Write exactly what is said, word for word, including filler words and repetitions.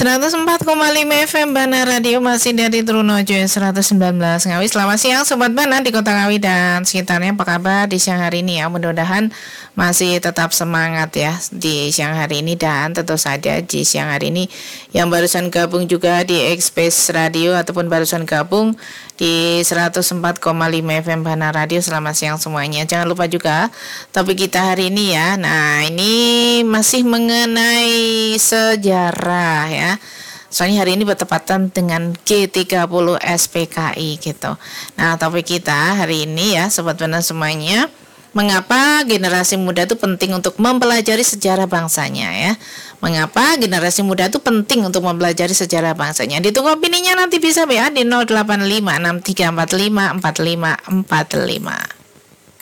seratus empat koma lima F M Bana Radio, masih dari Trunojo seratus sembilan belas Ngawi. Selamat siang Sobat Bana di Kota Ngawi dan sekitarnya. Apa kabar di siang hari ini ya? Mudah-mudahan masih tetap semangat ya di siang hari ini. Dan tentu saja di siang hari ini yang barusan gabung juga di Express Radio ataupun barusan gabung di seratus empat koma lima F M Bana Radio, selamat siang semuanya. Jangan lupa juga topik kita hari ini ya. Nah, ini masih mengenai sejarah ya. Soalnya hari ini bertepatan dengan G tiga puluh S P K I gitu. Nah, topik kita hari ini ya Sobat Bana semuanya, mengapa generasi muda itu penting untuk mempelajari sejarah bangsanya ya. Mengapa generasi muda itu penting untuk mempelajari sejarah bangsanya. Ditunggu opininya, nanti bisa ya di nol delapan lima enam tiga empat lima empat lima empat lima.